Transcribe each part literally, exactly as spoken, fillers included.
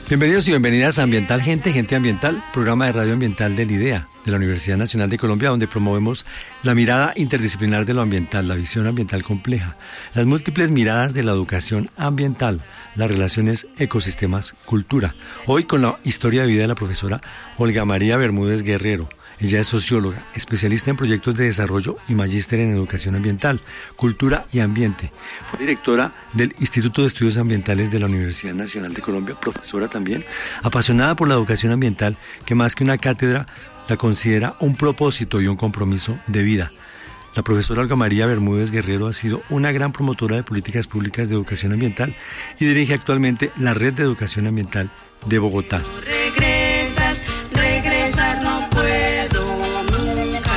Bienvenidos y bienvenidas a Ambiental Gente, Gente Ambiental, programa de radio ambiental del IDEA, de la Universidad Nacional de Colombia, donde promovemos la mirada interdisciplinar de lo ambiental, la visión ambiental compleja, las múltiples miradas de la educación ambiental, las relaciones ecosistemas-cultura. Hoy con la historia de vida de la profesora Olga María Bermúdez Guerrero. Ella es socióloga, especialista en proyectos de desarrollo y magíster en educación ambiental, cultura y ambiente. Fue directora del Instituto de Estudios Ambientales de la Universidad Nacional de Colombia, profesora también, apasionada por la educación ambiental, que más que una cátedra la considera un propósito y un compromiso de vida. La profesora Olga María Bermúdez Guerrero ha sido una gran promotora de políticas públicas de educación ambiental y dirige actualmente la Red de Educación Ambiental de Bogotá. Regresas, regresar no puedo, nunca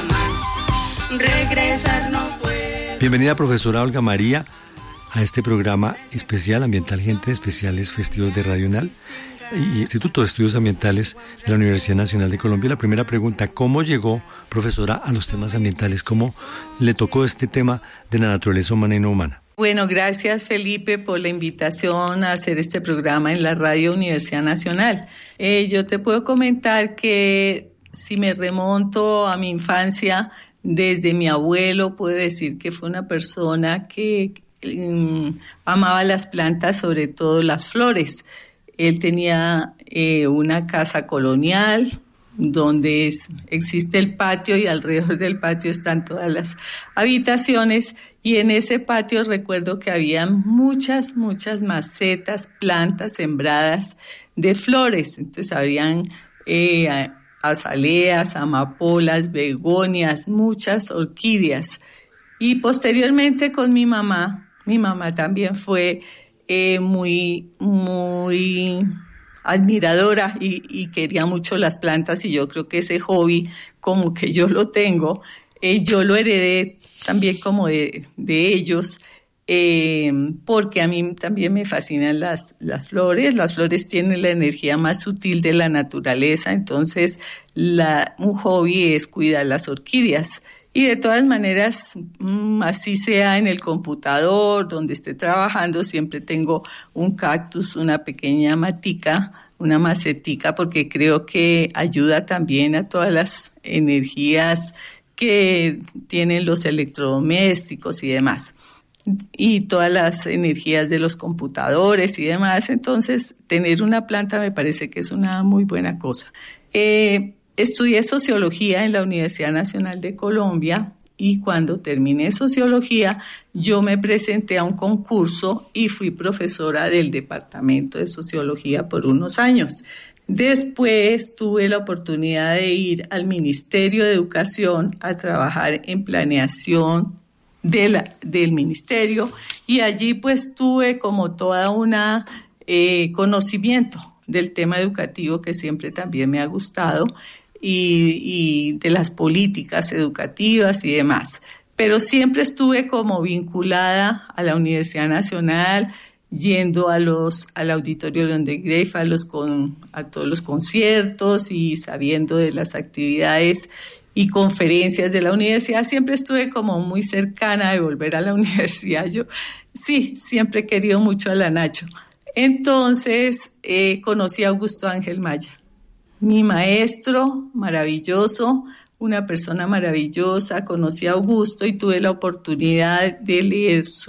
jamás. Regresar no puedo. Bienvenida, profesora Olga María, a este programa especial Ambiental Gente, especiales festivos de Radio UNAL y Instituto de Estudios Ambientales de la Universidad Nacional de Colombia. La primera pregunta: ¿cómo llegó, profesora, a los temas ambientales? ¿Cómo le tocó este tema de la naturaleza humana y no humana? Bueno, gracias Felipe por la invitación a hacer este programa en la Radio Universidad Nacional. Eh, yo te puedo comentar que si me remonto a mi infancia, desde mi abuelo puedo decir que fue una persona que um, amaba las plantas, sobre todo las flores. Él tenía eh, una casa colonial donde es, existe el patio y alrededor del patio están todas las habitaciones, y en ese patio recuerdo que había muchas, muchas macetas, plantas sembradas de flores. Entonces habrían eh, azaleas, amapolas, begonias, muchas orquídeas. Y posteriormente con mi mamá, mi mamá también fue Eh, muy, muy admiradora y, y quería mucho las plantas, y yo creo que ese hobby como que yo lo tengo, eh, yo lo heredé también como de, de ellos, eh, porque a mí también me fascinan las, las flores. Las flores tienen la energía más sutil de la naturaleza, entonces la, un hobby es cuidar las orquídeas. Y de todas maneras, así sea en el computador, donde esté trabajando, siempre tengo un cactus, una pequeña matica, una macetica, porque creo que ayuda también a todas las energías que tienen los electrodomésticos y demás, y todas las energías de los computadores y demás. Entonces, tener una planta me parece que es una muy buena cosa. Eh, Estudié sociología en la Universidad Nacional de Colombia, y cuando terminé sociología yo me presenté a un concurso y fui profesora del departamento de sociología por unos años. Después tuve la oportunidad de ir al Ministerio de Educación a trabajar en planeación de la, del ministerio, y allí pues tuve como toda una eh, conocimiento del tema educativo, que siempre también me ha gustado, Y, y de las políticas educativas y demás. Pero siempre estuve como vinculada a la Universidad Nacional, yendo a los, al Auditorio León de Greiff, a, los con, a todos los conciertos y sabiendo de las actividades y conferencias de la universidad. Siempre estuve como muy cercana de volver a la universidad. Yo sí, siempre he querido mucho a la Nacho. Entonces eh, conocí a Augusto Ángel Maya, mi maestro maravilloso, una persona maravillosa. Conocí a Augusto y tuve la oportunidad de leer su